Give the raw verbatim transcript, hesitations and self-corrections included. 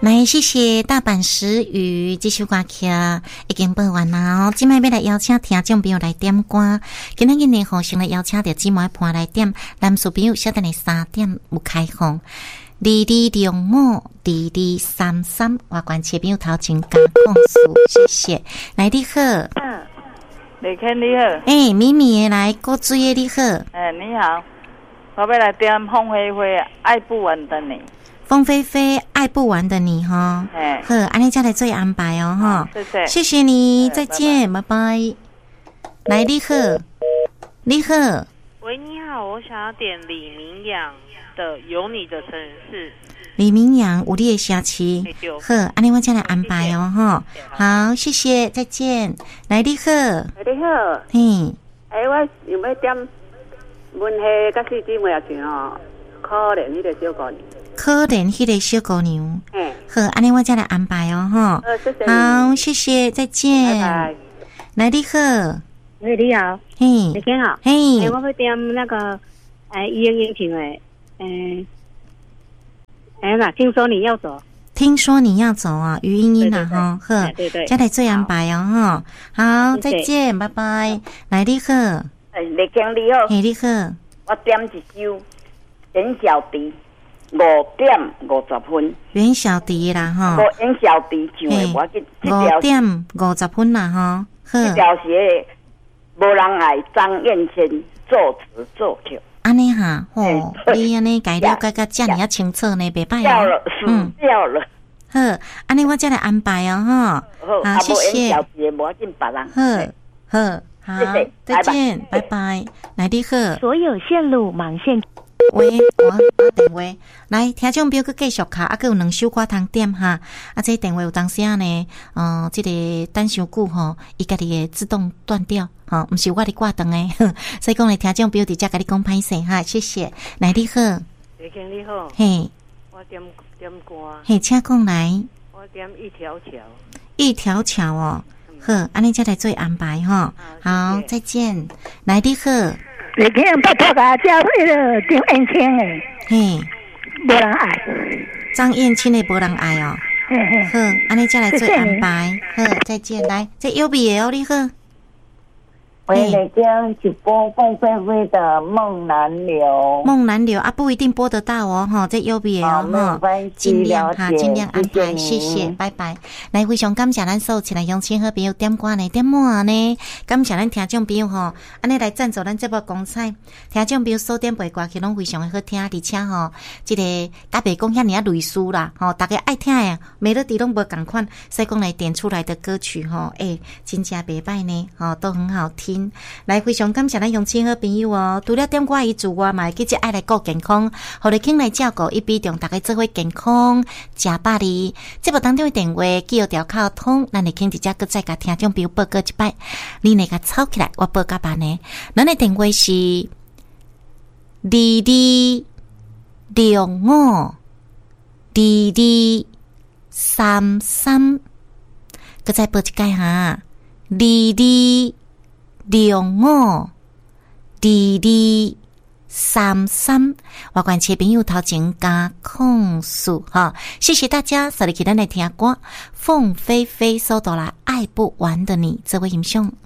来，谢谢大阪时雨这首歌曲已经播完了哦。今摆要来邀请听众朋友来点歌，今日呢，好先来邀请到姊妹伴来点，男士朋友稍等下三点有开放。二二六五二二三三，我关切朋友头前加控诉，谢谢。来，你好， 嗯，李肯你好， 诶、欸，咪咪来，郭主页你好， 哎，你好，我要来点凤飞飞爱不完的你。 凤飞飞爱不完的你哈， 哎， 好，安尼再来做安排哦哈， 谢谢， 谢谢你，再见，拜拜。来，你好，你好， 喂，你好，我想要点李明阳的《有你的城市》。 李明阳有你的城市，好，安尼我再来安排哦哈，好，谢谢，再见。来，你好， 你好， 嘿， 哎，我有要点文夏甲四姊妹也唱哦，可怜迄个小姑娘。 可怜迄个小姑娘， 嗯， 好，安尼我再来安排哦，哈，好，谢谢，再见，拜拜。来，你好， 喂，你好， 嘿， 你好， 嘿， 哎，我要点那个，哎，于英英唱的，嗯，哎嘛，听说你要走， 听说你要走啊，于英英啊，哈，呵， 对对， 再来做安排哦，哈，好，再见，拜拜。来，你好， 哎，李经你好， 嘿，你好， 我点一首袁小迪。五点五十分， 袁小迪啦哈， 我袁小迪唱的，我去五点五十分啦哈， 这条鞋无人爱，张燕千作词作曲。 安尼哈，哦，你安尼改了解个这么清楚呢，袂歹掉了，嗯，掉了。 好，安尼我再来安排哦哈，好，谢谢。 袁小迪无要紧别人。 好，好，好，再见，拜拜。来，你好， 所有线路忙线。 喂，我打电话来，听众朋友，佮继续卡，啊，佮有两首歌通点哈。啊，这电话有当时啊呢，呃，这个等伤久吼，伊家己会自动断掉，吼，毋是我咧挂断诶，所以讲咧，听众朋友直接甲你讲歹势哈，谢谢。来，你好， 李经你好， 嘿， 我点点歌， 嘿，请讲来， 我点一条桥， 一条桥哦，好，安尼再来做安排哈，好，再见。来，你好。 你听拜托甲叫迄个张燕青的， 嘿， 无人爱， 张燕青的无人爱哦， 嘿嘿， 好，安尼再来做安排，好，再见，来，这右边的哦，你好， 我来讲一播凤飞飞的《梦难留》， 梦难留啊，不一定播得到哦，哈，这右边哦，哈，尽量哈，尽量安排，谢谢，拜拜。来，非常感谢咱所有起来用亲好朋友点歌呢，点满呢，感谢咱听众朋友吼，安尼来赞助咱这部公彩，听众朋友所点播歌曲拢非常的好听，而且吼，这个甲袂讲遐尔啊类似啦，吼，大家爱听诶，每个地拢无共款，所以讲来点出来的歌曲吼，诶、欸，真正袂歹呢，吼，都很好听。来，非常感谢咱用亲好朋友哦，除了点歌以外嘛，记得爱来顾健康，互你轻来照顾，一比重大家做伙健康，食饱哩。节目当中的电话记号条靠通，咱来轻直接搁再甲听众朋友报告一摆，你那个抄起来，我报告办呢。咱的电话是二二六五二二三三，搁再报一解哈，二二。六五二二三三，我关切朋友头前加控诉哈，谢谢大家，所以今天来听歌，凤飞飞收到了爱不完的你，这位英雄。